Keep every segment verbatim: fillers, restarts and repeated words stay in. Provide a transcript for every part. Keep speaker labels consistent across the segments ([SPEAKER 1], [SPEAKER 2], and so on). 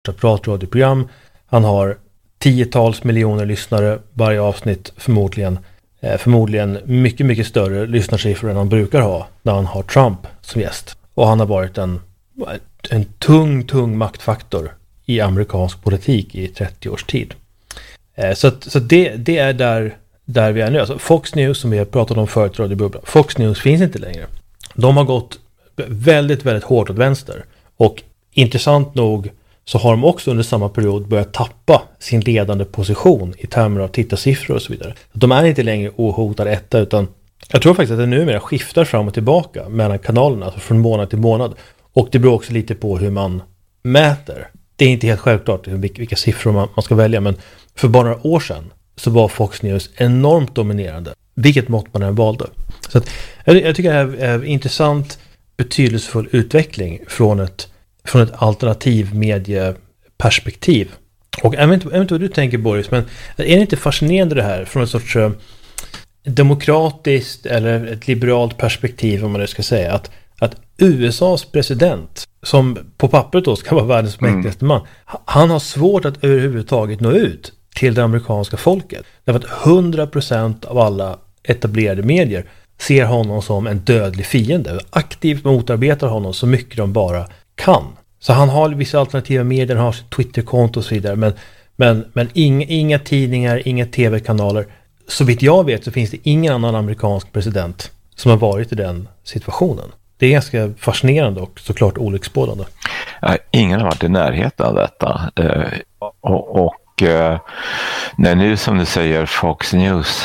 [SPEAKER 1] pratradioprogram. Han har tiotals miljoner lyssnare varje avsnitt, förmodligen. Eh, förmodligen mycket, mycket större lyssnarsiffror än han brukar ha när han har Trump som gäst. Och han har varit en, en tung, tung maktfaktor i amerikansk politik i trettio års tid. Eh, så att, så det, det är där, där vi är nu. Alltså Fox News, som vi har pratat om förut, radiobubblan. Fox News finns inte längre. De har gått väldigt, väldigt hårt åt vänster. Och intressant nog så har de också under samma period börjat tappa sin ledande position i termer av tittarsiffror och så vidare. De är inte längre ohotade etta, utan jag tror faktiskt att det numera skiftar fram och tillbaka mellan kanalerna, alltså från månad till månad. Och det beror också lite på hur man mäter. Det är inte helt självklart vilka siffror man, man ska välja, men för bara några år sedan så var Fox News enormt dominerande, vilket mått man än valde. Så att, jag, jag tycker det här är en intressant, betydelsefull utveckling från ett, från ett alternativ medieperspektiv. Och jag vet, inte, jag vet inte vad du tänker, Boris, men är det inte fascinerande det här från ett sorts uh, demokratiskt eller ett liberalt perspektiv, om man nu ska säga, att, att U S A:s president, som på pappret då ska vara världens mäktigaste man, han har svårt att överhuvudtaget nå ut till det amerikanska folket. Därför att hundra procent av alla etablerade medier ser honom som en dödlig fiende. Aktivt motarbetar honom så mycket de bara kan. Så han har vissa alternativa medier, han har sitt Twitterkonto och så vidare. Men, men, men inga, inga tidningar, inga tv-kanaler. Så vitt jag vet så finns det ingen annan amerikansk president som har varit i den situationen. Det är ganska fascinerande och såklart olycksbådande.
[SPEAKER 2] Ja, ingen har varit i närheten av detta. Eh, och, och eh, när nu, som du säger, Fox News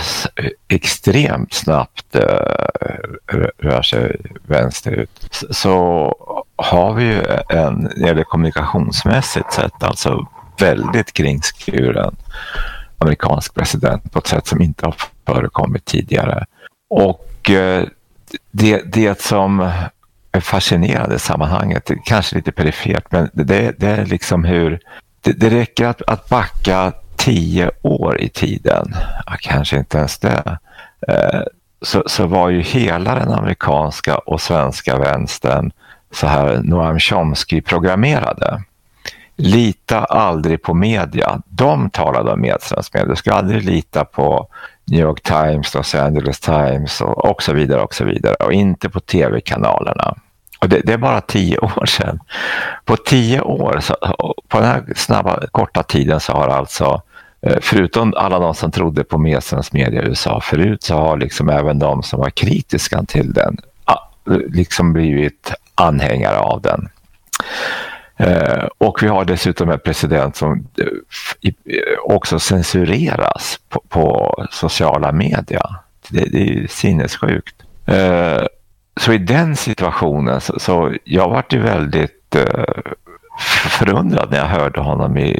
[SPEAKER 2] extremt snabbt eh, rör sig vänsterut, så har vi ju en, eller kommunikationsmässigt sett, alltså väldigt kringskuren amerikansk president på ett sätt som inte har förekommit tidigare. Och eh, det, det som är fascinerande i sammanhanget, kanske lite perifert, men det, det är liksom hur det, det räcker att, att backa tio år i tiden, ja, kanske inte ens det, eh, så, så var ju hela den amerikanska och svenska vänstern så här Noam Chomsky-programmerade. Lita aldrig på media. De talade om medströmsmedia. Du ska aldrig lita på New York Times, Los Angeles Times och, och så vidare och så vidare. Och inte på tv-kanalerna. Och det, det är bara tio år sedan. På tio år, så, på den här snabba, korta tiden, så har alltså, förutom alla de som trodde på medströmsmedia i U S A förut, så har liksom även de som var kritiska till den liksom blivit anhängare av den. Eh, och vi har dessutom en president som eh, också censureras på, på sociala medier. Det, det är ju sinnessjukt. Eh, så i den situationen så, så jag var ju väldigt eh, förundrad när jag hörde honom i,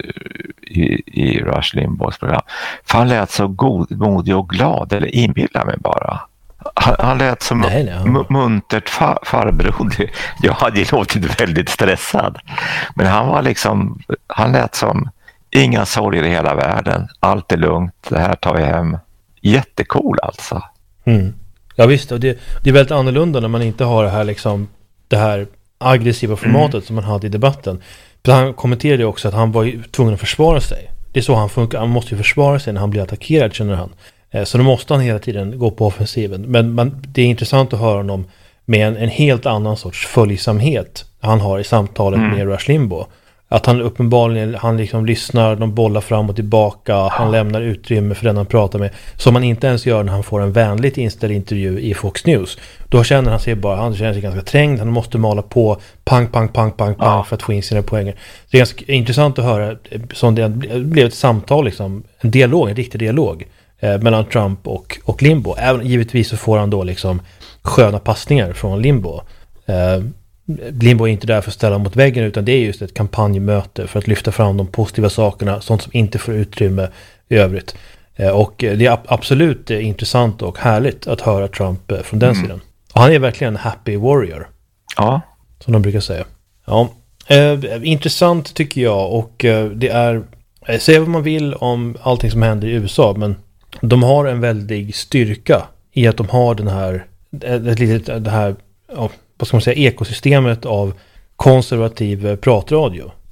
[SPEAKER 2] i, i Rush Limbaughs program. För han lät så god, modig och glad, eller inbillar mig bara. Han, han lät som nej, nej. M- muntert far, farbror. Jag hade ju låtit väldigt stressad. Men han var liksom, han lät som inga sorger i hela världen. Allt är lugnt, det här tar vi hem. Jättecool alltså.
[SPEAKER 1] Mm. Ja visst, och det, det är väldigt annorlunda när man inte har det här, liksom, det här aggressiva formatet mm. som man hade i debatten. För han kommenterade också att han var ju tvungen att försvara sig. Det är så han funkar, han måste ju försvara sig när han blir attackerad, känner han. Så då måste han hela tiden gå på offensiven. Men man, det är intressant att höra honom med en, en helt annan sorts följsamhet han har i samtalet mm. med Rush Limbaugh. Att han uppenbarligen, han liksom lyssnar, de bollar fram och tillbaka, ja. Han lämnar utrymme för den han pratar med, som man inte ens gör när han får en vänligt inställd intervju i Fox News. Då känner han sig bara, han känner sig ganska trängd, han måste mala på pang, pang, pang, pang, pang ja. för att få in sina poänger. Det är ganska intressant att höra, som det blev ett samtal, liksom, en dialog, en riktig dialog eh, mellan Trump och, och Limbaugh. Även givetvis så får han då liksom sköna passningar från Limbaugh. Eh, Limbaugh är inte där för att ställa mot väggen, utan det är just ett kampanjmöte för att lyfta fram de positiva sakerna, sånt som inte får utrymme i övrigt. Och det är absolut intressant och härligt att höra Trump från den mm. sidan. Och han är verkligen en happy warrior.
[SPEAKER 2] Ja.
[SPEAKER 1] Som de brukar säga. Ja. Eh, intressant tycker jag, och eh, det är, eh, säga vad man vill om allting som händer i U S A, men de har en väldig styrka i att de har den här, ett litet, det här, ja, vad ska man säga, ekosystemet av konservativ pratradio